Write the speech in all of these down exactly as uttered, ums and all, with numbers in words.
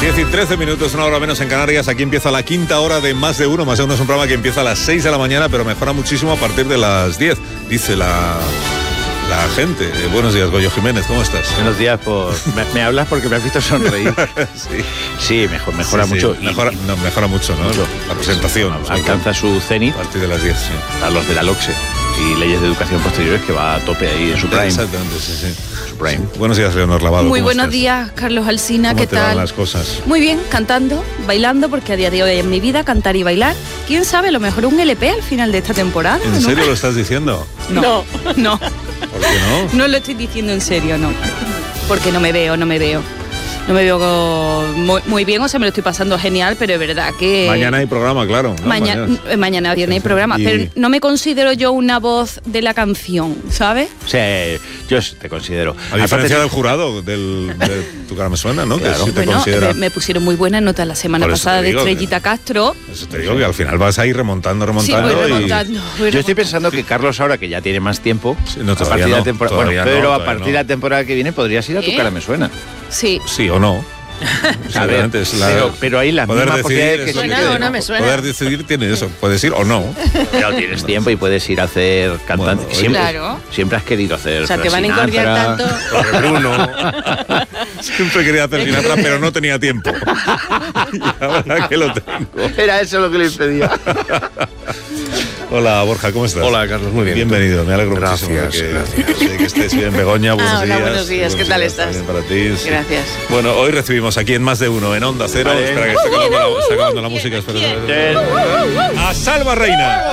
diez y trece minutos, una hora menos en Canarias. Aquí empieza la quinta hora de Más de Uno. Más de Uno es un programa que empieza a las seis de la mañana, pero mejora muchísimo a partir de las diez, dice la, la gente. Eh, buenos días, Goyo Jiménez, ¿cómo estás? Buenos días, por... me, me hablas porque me has visto sonreír. sí. Sí, mejor, mejora sí, mucho. Sí. Mejora, no, mejora mucho, ¿no? Mucho. La presentación. Sí, alcanza su cenit. A partir de las diez, sí. A los de la LOCSE y leyes de educación posteriores, que va a tope ahí en su prime. Exactamente, sí, sí. Su prime. Sí. Buenos días, Leonor Lavado. Muy buenos estás? días, Carlos Alsina, ¿Cómo ¿qué te tal? van las cosas? Muy bien, cantando, bailando, porque a día de hoy en mi vida cantar y bailar, quién sabe, a lo mejor un L P al final de esta temporada. ¿En ¿no? serio lo estás diciendo? No, no, no. ¿Por qué no? No lo estoy diciendo en serio, no. Porque no me veo, no me veo. No me veo muy, muy bien, o sea, me lo estoy pasando genial, pero es verdad que... Mañana hay programa, claro. ¿no? Mañana, mañana, mañana viernes hay programa, Y... pero no me considero yo una voz de la canción, ¿sabes? O sea, yo te considero. A diferencia del jurado, del, de Tu cara me suena, ¿no? Claro. Que sí te Bueno, considera... me, me pusieron muy buenas notas la semana Por eso pasada te de digo Estrellita que- Castro. Eso te digo que al final vas a ir remontando, Sí, remontando voy y... remontando. voy Yo estoy remontando. pensando que Carlos, ahora que ya tiene más tiempo, Sí, no, a todavía partir de la no, temporada, todavía bueno, no, pero a todavía partir de no. la temporada que viene podrías ir a Tu ¿Eh? cara me suena. Sí. Sí o no. A ver, Simplemente es la- pero, pero ahí las poder mismas decidir posibilidades que es lo sí que que- tiene, no me suena. Poder decidir tiene eso, puedes ir o no. Pero tienes tiempo y puedes ir a hacer cantante. Bueno, siempre, claro. siempre has querido hacer. O sea, te van a Sinatra, incordiar tanto. Sobre Bruno. Siempre quería hacer Sinatra, pero no tenía tiempo. Y ahora que lo tengo. Era eso lo que le impedía. Hola, Borja, ¿cómo estás? Hola, Carlos, muy bien. Bienvenido, me alegro Gracias, muchísimo de que, gracias. de que estés bien. Begoña, buenos Ah, hola, días. buenos días, ¿qué tal estás? Bien para ti. Sí. Gracias. Bueno, hoy recibimos aquí en Más de Uno, en Onda Cero. Vale. Espera, que está acabando la, está acabando la música. Espera, espera, espera. A Salva Reina.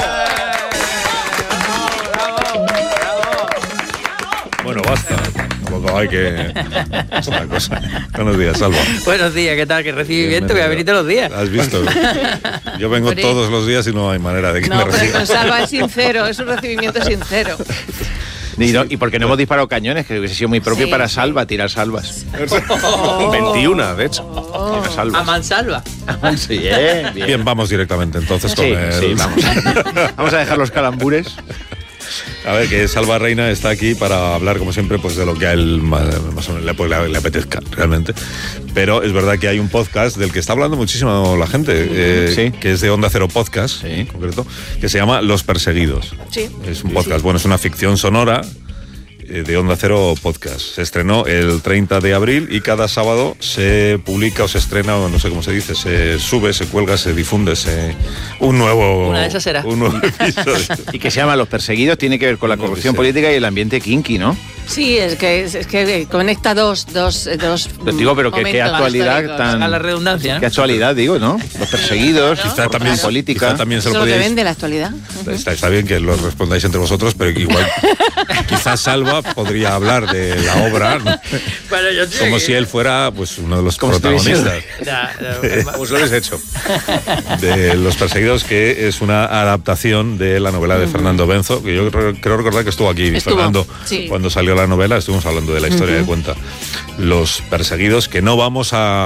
Bueno, basta. Tampoco hay que... Es una cosa. Buenos días, Salva. Buenos días, ¿qué tal? ¿Qué recibimiento? Voy a venir todos los días. ¿Has visto? Yo vengo Hombre. todos los días y no hay manera de que No, me pero reciban. con Salva es sincero, es un recibimiento sincero. Y, no, y porque no hemos disparado cañones, que hubiese sido muy propio Sí, para sí. Salva, tirar salvas. veintiuno, de hecho. Tirar A salvas. mansalva. Sí, eh, bien. Bien, vamos directamente entonces con Sí, el... sí, vamos. Vamos a dejar los calambures. A ver, que Salva Reina está aquí para hablar, como siempre, pues de lo que a él más, más o menos le, pues, le, le apetezca, realmente. Pero es verdad que hay un podcast del que está hablando muchísimo la gente, eh, Sí. que es de Onda Cero Podcast, Sí. en concreto, que se llama Los Perseguidos. Sí. Es un podcast, bueno, es una ficción sonora eh, de Onda Cero Podcast. Se estrenó el treinta de abril y cada sábado se publica o se estrena, o no sé cómo se dice, se sube, se cuelga, se difunde se, un nuevo... Una de esas será. Un nuevo episodio. Y que se llama Los Perseguidos, tiene que ver con la No, corrupción que sea. política y el ambiente kinky, ¿no? Sí, es que, es, es que conecta dos, dos, dos Pero digo, pero que- qué momentos actualidad históricos. tan- A la redundancia, Qué ¿no? actualidad, digo, ¿no? Los perseguidos, Quizá también, corrupción política. quizá también se Eso lo es lo que podíais... vende la actualidad. Está, está bien que lo respondáis entre vosotros, pero igual quizás Salva podría hablar de la obra, ¿no? Bueno, yo sé Como que- si él fuera pues uno de los Como si protagonistas. Ya, ya, Pues lo habéis hecho. De Los Perseguidos, que es una adaptación de la novela de Fernando Benzo, que yo creo, creo recordar que estuvo aquí Estuvo, Fernando sí. cuando salió la novela, estuvimos hablando de la historia de cuenta. Los Perseguidos, que no vamos a